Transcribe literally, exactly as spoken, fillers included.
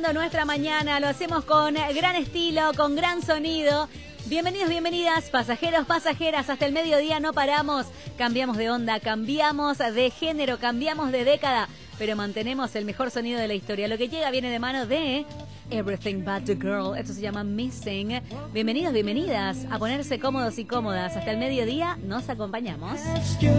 arrancando nuestra mañana, lo hacemos con gran estilo, con gran sonido. Bienvenidos, bienvenidas, pasajeros, pasajeras, hasta el mediodía no paramos, cambiamos de onda, cambiamos de género, cambiamos de década, pero mantenemos el mejor sonido de la historia. Lo que llega viene de mano de Everything But The Girl, esto se llama Missing. Bienvenidos, bienvenidas, a ponerse cómodos y cómodas, hasta el mediodía nos acompañamos.